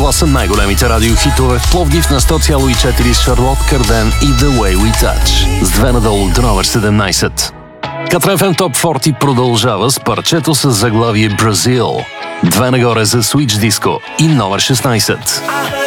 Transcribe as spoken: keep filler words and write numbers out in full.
Това са най-големите радиохитове в Пловдив на сто цяло и четири с Шарлот Карден и The Way We Touch. С две надолу до номер седемнайсет. Катар еф ем Топ сорок продължава с парчето с заглавие Бразил. Две нагоре за Switch Disco и номер шестнайсет.